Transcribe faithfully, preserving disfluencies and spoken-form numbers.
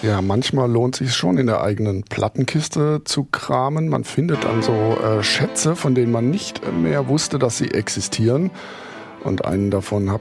Ja, manchmal lohnt es sich schon, in der eigenen Plattenkiste zu kramen. Man findet dann so äh, Schätze, von denen man nicht mehr wusste, dass sie existieren. Und einen davon habe